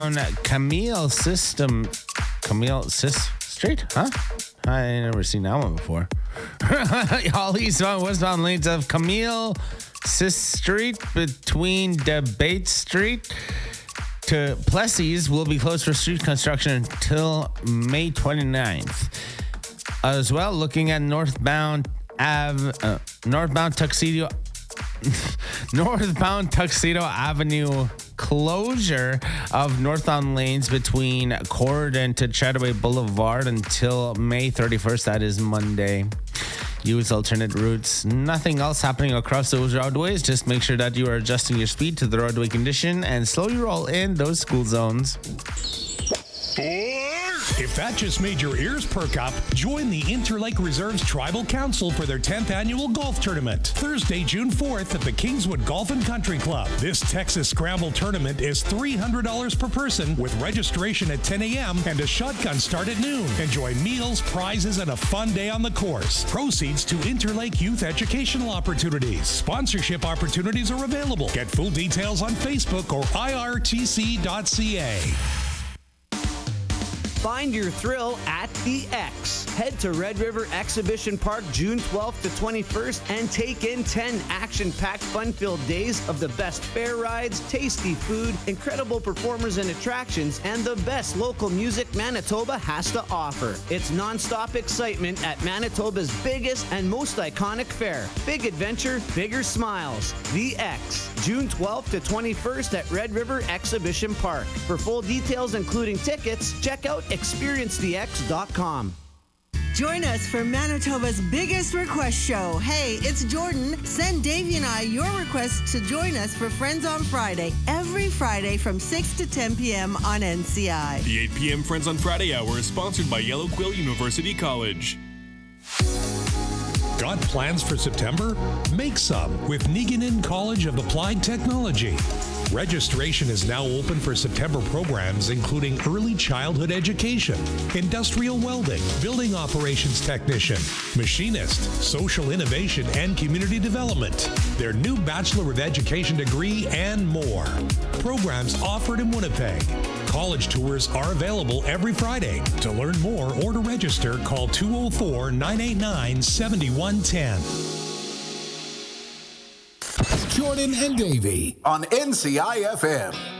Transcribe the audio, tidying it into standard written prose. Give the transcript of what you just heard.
Camille Street, huh? I ain't never seen that one before. All eastbound, westbound lanes of Camille Street between Debate Street to Plessis will be closed for street construction until May 29th. As well, looking at northbound Tuxedo Avenue closure of northbound lanes between Corridor to Chataway Boulevard until May 31st. That is Monday. Use alternate routes. Nothing else happening across those roadways. Just make sure that you are adjusting your speed to the roadway condition and slowly roll in those school zones. If that just made your ears perk up, join the Interlake Reserves Tribal Council for their 10th annual golf tournament, Thursday, June 4th at the Kingswood Golf and Country Club. This Texas Scramble tournament is $300 per person with registration at 10 a.m. and a shotgun start at noon. Enjoy meals, prizes, and a fun day on the course. Proceeds to Interlake Youth Educational Opportunities. Sponsorship opportunities are available. Get full details on Facebook or irtc.ca. Find your thrill at the X. Head to Red River Exhibition Park June 12th to 21st and take in 10 action-packed, fun-filled days of the best fair rides, tasty food, incredible performers and attractions, and the best local music Manitoba has to offer. It's non-stop excitement at Manitoba's biggest and most iconic fair. Big adventure, bigger smiles. The X, June 12th to 21st at Red River Exhibition Park. For full details, including tickets, check out experiencethex.com. Join us for Manitoba's biggest request show. Hey, it's Jordan. Send Davey and I your requests to join us for Friends on Friday, every Friday from 6 to 10 p.m. on NCI. The 8 p.m. Friends on Friday hour is sponsored by Yellow Quill University College. Got plans for September? Make some with Niiganen College of Applied Technology. Registration is now open for September programs including early childhood education, industrial welding, building operations technician, machinist, social innovation, and community development, their new Bachelor of Education degree, and more. Programs offered in Winnipeg. College tours are available every Friday. To learn more or to register, call 204-989-7110. Jordan and Davey on NCI FM.